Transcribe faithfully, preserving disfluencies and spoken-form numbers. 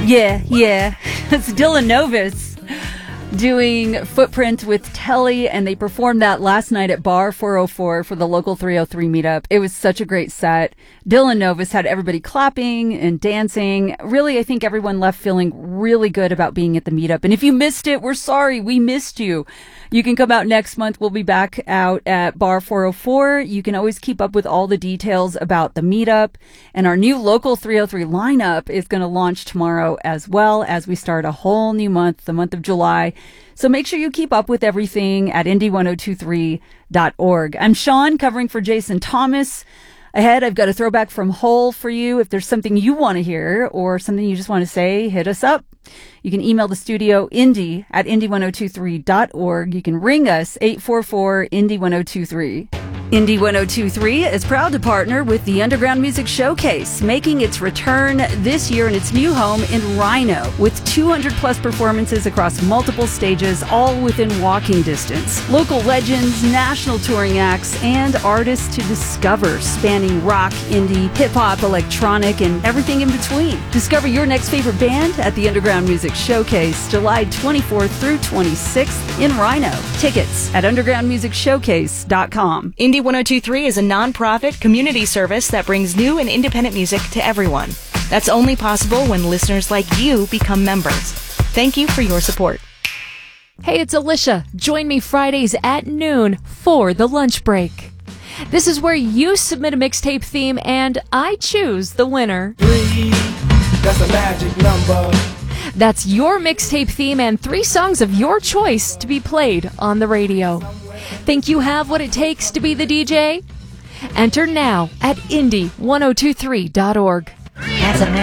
Yeah, yeah. It's Dylan Novus doing Footprint with Telly, and they performed that last night at Bar four oh four for the Local three oh three meetup. It was such a great set. Dylan Novus had everybody clapping and dancing. Really, I think everyone left feeling really good about being at the meetup. And if you missed it, we're sorry. We missed you. You can come out next month. We'll be back out at Bar four oh four. You can always keep up with all the details about the meetup. And our new Local three oh three lineup is going to launch tomorrow as well, as we start a whole new month, the month of July. So make sure you keep up with everything at Indy ten twenty-three dot org. I'm Sean, covering for Jason Thomas. Ahead, I've got a throwback from Hole for you. If there's something you want to hear or something you just want to say, hit us up. You can email the studio, Indy at Indy ten twenty-three dot org. You can ring us, eight four four, Indy ten twenty-three. Indy ten twenty-three is proud to partner with the Underground Music Showcase, making its return this year in its new home in Rhino, with two hundred plus performances across multiple stages, all within walking distance. Local legends, national touring acts, and artists to discover, spanning rock, indie, hip-hop, electronic, and everything in between. Discover your next favorite band at the Underground Music Showcase, July twenty-fourth through twenty-sixth in Rhino. Tickets at underground music showcase dot com. Indy ten twenty-three is a non-profit community service that brings new and independent music to everyone. That's only possible when listeners like you become members. Thank you for your support. Hey, it's Alicia. Join me Fridays at noon for the lunch break. This is where you submit a mixtape theme and I choose the winner. Three, that's a magic number. That's your mixtape theme and three songs of your choice to be played on the radio. Think you have what it takes to be the D J? Enter now at Indy ten twenty-three dot org. That's a